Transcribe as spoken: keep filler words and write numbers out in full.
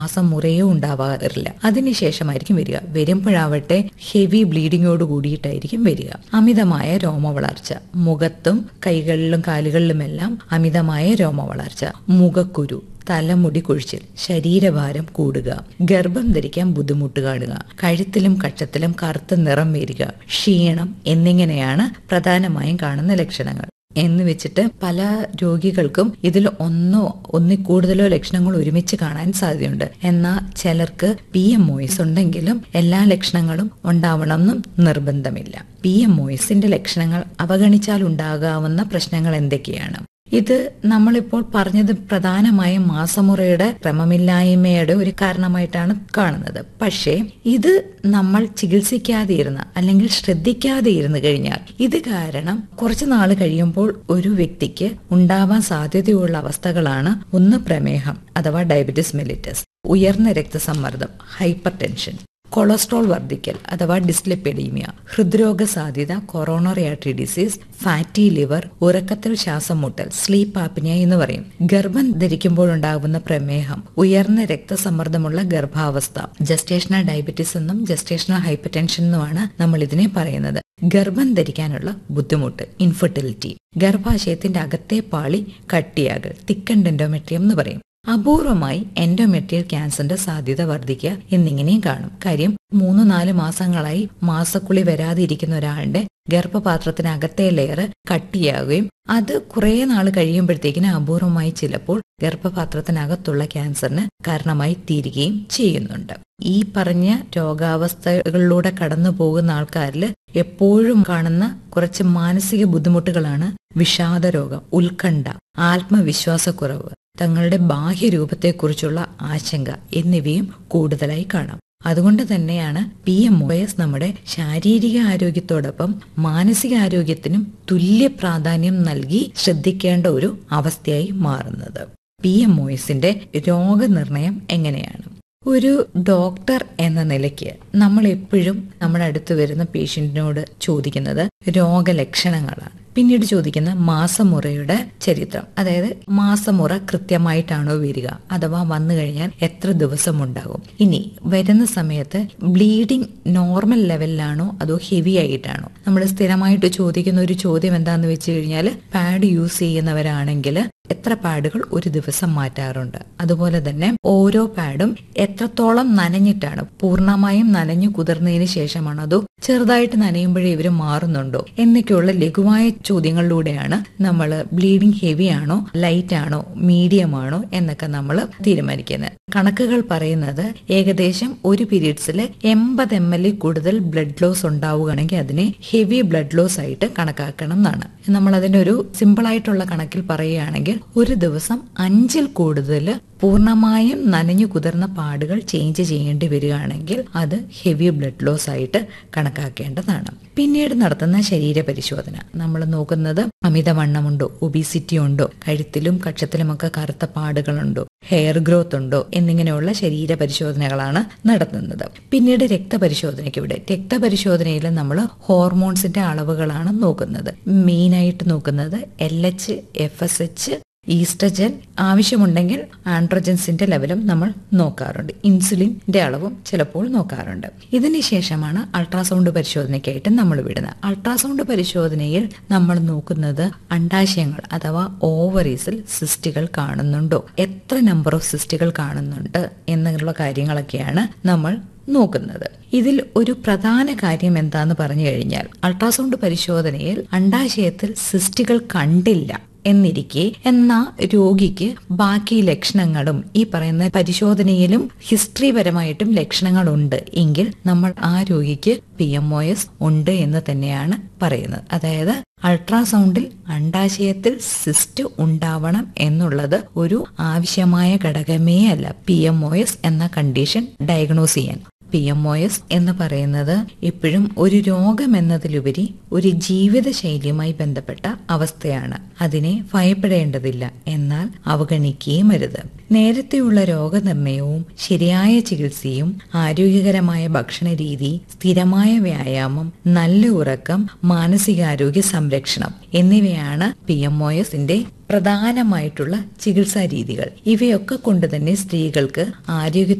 മാസം മുറയോ ഉണ്ടാവാറില്ല. അതിനുശേഷമായിരിക്കും വരിക. വരുമ്പോഴാവട്ടെ ഹെവി ബ്ലീഡിങ്ങോട് കൂടിയിട്ടായിരിക്കും വരിക. അമിതമായ രോമ വളർച്ച, മുഖത്തും കൈകളിലും കാലുകളിലുമെല്ലാം അമിതമായ രോമ വളർച്ച, മുഖക്കുരു, തലമുടി കൊഴിച്ചിൽ, ശരീരഭാരം കൂടുക, ഗർഭം ധരിക്കാൻ ബുദ്ധിമുട്ട് കാണുക, കഴുത്തിലും കക്ഷത്തിലും കറുത്ത നിറം വരിക, ക്ഷീണം എന്നിങ്ങനെയാണ് പ്രധാനമായും കാണുന്ന ലക്ഷണങ്ങൾ. എന്ന് വെച്ചിട്ട് പല രോഗികൾക്കും ഇതിൽ ഒന്നോ ഒന്നിൽ കൂടുതലോ ലക്ഷണങ്ങൾ ഒരുമിച്ച് കാണാൻ സാധ്യതയുണ്ട്. എന്നാൽ ചിലർക്ക് പി എം ഒ എസ് ഉണ്ടെങ്കിലും എല്ലാ ലക്ഷണങ്ങളും ഉണ്ടാവണമെന്നും നിർബന്ധമില്ല. പി എം ഒ എസിന്റെ ലക്ഷണങ്ങൾ അവഗണിച്ചാൽ ഉണ്ടാകാവുന്ന പ്രശ്നങ്ങൾ എന്തൊക്കെയാണ്? ഇത് നമ്മളിപ്പോൾ പറഞ്ഞത് പ്രധാനമായും മാസമുറയുടെ ക്രമമില്ലായ്മയുടെ ഒരു കാരണമായിട്ടാണ് കാണുന്നത്. പക്ഷേ ഇത് നമ്മൾ ചികിത്സിക്കാതെ ഇരുന്ന അല്ലെങ്കിൽ ശ്രദ്ധിക്കാതെ ഇരുന്നു കഴിഞ്ഞാൽ ഇത് കാരണം കുറച്ചു നാൾ കഴിയുമ്പോൾ ഒരു വ്യക്തിക്ക് ഉണ്ടാവാൻ സാധ്യതയുള്ള അവസ്ഥകളാണ് ഒന്ന് പ്രമേഹം അഥവാ ഡയബറ്റിസ് മെലിറ്റസ്, ഉയർന്ന രക്തസമ്മർദ്ദം, ഹൈപ്പർ ടെൻഷൻ, കൊളസ്ട്രോൾ വർദ്ധിക്കൽ അഥവാ ഡിസ്ലിപ്പിഡീമിയ, ഹൃദ്രോഗ സാധ്യത, coronary artery disease, fatty liver, ഉറക്കത്തിൽ ശ്വാസം മുട്ടൽ, സ്ലീപ്പ് ആപ്നിയ എന്ന് പറയും. ഗർഭം ധരിക്കുമ്പോഴുണ്ടാകുന്ന പ്രമേഹം, ഉയർന്ന രക്തസമ്മർദ്ദമുള്ള ഗർഭാവസ്ഥ, ജസ്റ്റേഷണൽ ഡയബറ്റിസ് എന്നും ജസ്റ്റേഷണൽ ഹൈപ്പർ ടെൻഷൻ എന്നുമാണ് നമ്മൾ ഇതിനെ പറയുന്നത്. ഗർഭം ധരിക്കാനുള്ള ബുദ്ധിമുട്ട്, ഇൻഫെർട്ടിലിറ്റി, ഗർഭാശയത്തിന്റെ അകത്തെ പാളി കട്ടിയാകൽ, തിക്കൻഡ് എൻഡോമെട്രിയം എന്ന് പറയും. അപൂർവമായി എൻഡോമെട്രിയൽ ക്യാൻസറിന്റെ സാധ്യത വർദ്ധിക്കുക എന്നിങ്ങനെയും കാണും. കാര്യം മൂന്ന് നാല് മാസങ്ങളായി മാസക്കുളി വരാതെ ഇരിക്കുന്ന ഒരാളുടെ ഗർഭപാത്രത്തിനകത്തെ ലെയർ കട്ടിയാകുകയും അത് കുറെ നാൾ കഴിയുമ്പോഴത്തേക്കിന് അപൂർവമായി ചിലപ്പോൾ ഗർഭപാത്രത്തിനകത്തുള്ള ക്യാൻസറിന് കാരണമായി തീരുകയും ചെയ്യുന്നുണ്ട്. ഈ പറഞ്ഞ രോഗാവസ്ഥകളിലൂടെ കടന്നു പോകുന്ന ആൾക്കാരിൽ എപ്പോഴും കാണുന്ന കുറച്ച് മാനസിക ബുദ്ധിമുട്ടുകളാണ് വിഷാദരോഗം, ഉത്കണ്ഠ, ആത്മവിശ്വാസക്കുറവ്, തങ്ങളുടെ ബാഹ്യരൂപത്തെക്കുറിച്ചുള്ള ആശങ്ക എന്നിവയും കൂടുതലായി കാണാം. അതുകൊണ്ട് തന്നെയാണ് പി എം ഒ എസ് നമ്മുടെ ശാരീരിക ആരോഗ്യത്തോടൊപ്പം മാനസിക ആരോഗ്യത്തിനും തുല്യ പ്രാധാന്യം നൽകി ശ്രദ്ധിക്കേണ്ട ഒരു അവസ്ഥയായി മാറുന്നത്. പി എം ഒ എസിന്റെ രോഗനിർണയം എങ്ങനെയാണ്? ഒരു ഡോക്ടർ എന്ന നിലയ്ക്ക് നമ്മൾ എപ്പോഴും നമ്മുടെ അടുത്ത് വരുന്ന പേഷ്യന്റിനോട് ചോദിക്കുന്നത് രോഗലക്ഷണങ്ങളാണ്. പിന്നീട് ചോദിക്കുന്ന മാസമുറയുടെ ചരിത്രം, അതായത് മാസമുറ കൃത്യമായിട്ടാണോ വരിക, അഥവാ വന്നു കഴിഞ്ഞാൽ എത്ര ദിവസം ഉണ്ടാകും, ഇനി വരുന്ന സമയത്ത് ബ്ലീഡിംഗ് നോർമൽ ലെവലിലാണോ അതോ ഹെവി ആയിട്ടാണോ. നമ്മൾ സ്ഥിരമായിട്ട് ചോദിക്കുന്ന ഒരു ചോദ്യം എന്താന്ന് വെച്ച് കഴിഞ്ഞാൽ പാഡ് യൂസ് ചെയ്യുന്നവരാണെങ്കിൽ എത്ര പാഡുകൾ ഒരു ദിവസം മാറ്റാറുണ്ട്, അതുപോലെ തന്നെ ഓരോ പാഡും എത്രത്തോളം നനഞ്ഞിട്ടാണ്, പൂർണ്ണമായും നനഞ്ഞു കുതിർന്നതിന് ശേഷമാണോ അതോ ചെറുതായിട്ട് നനയുമ്പോഴേ ഇവർ മാറുന്നുണ്ടോ എന്നൊക്കെയുള്ള ലഘുവായ ചോദ്യങ്ങളിലൂടെയാണ് നമ്മൾ ബ്ലീഡിംഗ് ഹെവി ആണോ ലൈറ്റ് ആണോ മീഡിയം ആണോ എന്നൊക്കെ നമ്മൾ തീരുമാനിക്കുന്നത്. കണക്കുകൾ പറയുന്നത് ഏകദേശം ഒരു പീരീഡ്സിൽ എൺപത് എം എൽ കൂടുതൽ ബ്ലഡ് ലോസ് ഉണ്ടാവുകയാണെങ്കിൽ അതിനെ ഹെവി ബ്ലഡ് ലോസ് ആയിട്ട് കണക്കാക്കണം എന്നാണ്. നമ്മൾ അതിന്റെ ഒരു സിമ്പിൾ ആയിട്ടുള്ള കണക്കിൽ പറയുകയാണെങ്കിൽ ഒരു ദിവസം അഞ്ചിൽ കൂടുതൽ പൂർണ്ണമായും നനഞ്ഞു കുതിർന്ന പാടുകൾ ചേഞ്ച് ചെയ്യേണ്ടി വരികയാണെങ്കിൽ അത് ഹെവി ബ്ലഡ് ലോസ് ആയിട്ട് കണക്കാക്കേണ്ടതാണ്. പിന്നീട് നടത്തുന്ന ശരീര പരിശോധന, നമ്മൾ നോക്കുന്നത് അമിതവണ്ണമുണ്ടോ, ഒബീസിറ്റി ഉണ്ടോ, കഴുത്തിലും കക്ഷത്തിലുമൊക്കെ കറുത്ത പാടുകളുണ്ടോ, ഹെയർ ഗ്രോത്ത് ഉണ്ടോ എന്നിങ്ങനെയുള്ള ശരീര പരിശോധനകളാണ് നടത്തുന്നത്. പിന്നീട് രക്തപരിശോധനയ്ക്ക് ഇവിടെ രക്തപരിശോധനയിൽ നമ്മൾ ഹോർമോൺസിന്റെ അളവുകളാണ് നോക്കുന്നത്. മെയിനായിട്ട് നോക്കുന്നത് L H, F S H, oestrogen, ആവശ്യമുണ്ടെങ്കിൽ ആൻഡ്രോജൻസിന്റെ ലെവലും നമ്മൾ നോക്കാറുണ്ട്. ഇൻസുലിന്റെ അളവും ചിലപ്പോൾ നോക്കാറുണ്ട്. ഇതിനുശേഷമാണ് അൾട്രാസൗണ്ട് പരിശോധനയ്ക്കായിട്ട് നമ്മൾ വിടുന്നത്. അൾട്രാസൗണ്ട് പരിശോധനയിൽ നമ്മൾ നോക്കുന്നത് അണ്ഡാശയങ്ങൾ അഥവാ ഓവറീസിൽ സിസ്റ്റുകൾ കാണുന്നുണ്ടോ, എത്ര നമ്പർ ഓഫ് സിസ്റ്റുകൾ കാണുന്നുണ്ട് എന്നുള്ള കാര്യങ്ങളൊക്കെയാണ് നമ്മൾ നോക്കുന്നത്. ഇതിൽ ഒരു പ്രധാന കാര്യം എന്താന്ന് പറഞ്ഞു കഴിഞ്ഞാൽ അൾട്രാസൗണ്ട് പരിശോധനയിൽ അണ്ഡാശയത്തിൽ സിസ്റ്റുകൾ കണ്ടില്ല എന്നിരിക്കെ എന്നാ രോഗിക്ക് ബാക്കി ലക്ഷണങ്ങളും ഈ പറയുന്ന പരിശോധനയിലും ഹിസ്റ്ററിപരമായിട്ടും ലക്ഷണങ്ങളുണ്ട് എങ്കിൽ നമ്മൾ ആ രോഗിക്ക് പി എം ഒ എസ് ഉണ്ട് എന്ന് തന്നെയാണ് പറയുന്നത്. അതായത് അൾട്രാസൗണ്ടിൽ അണ്ഡാശയത്തിൽ സിസ്റ്റ് ഉണ്ടാവണം എന്നുള്ളത് ഒരു ആവശ്യമായ ഘടകമേ അല്ല പി എം ഒ എസ് എന്ന കണ്ടീഷൻ ഡയഗ്നോസ് ചെയ്യാൻ. പി എം ഒ എസ് എന്ന് പറയുന്നത് എപ്പോഴും ഒരു രോഗം എന്നതിലുപരി ഒരു ജീവിതശൈലിയുമായി ബന്ധപ്പെട്ട അവസ്ഥയാണ്. അതിനെ ഭയപ്പെടേണ്ടതില്ല, എന്നാൽ അവഗണിക്കുകയും അരുത്. നേരത്തെയുള്ള രോഗനിർണയവും ശരിയായ ചികിത്സയും ആരോഗ്യകരമായ ഭക്ഷണരീതി, സ്ഥിരമായ വ്യായാമം, നല്ല ഉറക്കം, മാനസികാരോഗ്യ സംരക്ഷണം എന്നിവയാണ് പി എം ഒ എസിന്റെ പ്രധാനമായിട്ടുള്ള ചികിത്സാ രീതികൾ. ഇവയൊക്കെ കൊണ്ട് തന്നെ സ്ത്രീകൾക്ക് ആരോഗ്യ